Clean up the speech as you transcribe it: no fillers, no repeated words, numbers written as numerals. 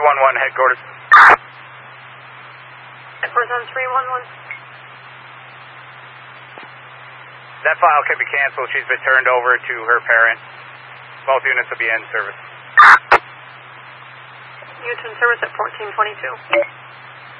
311 headquarters. Headquarters on 311. That file can be canceled. She's been turned over to her parent. Both units will be in service. Units in service at 1422.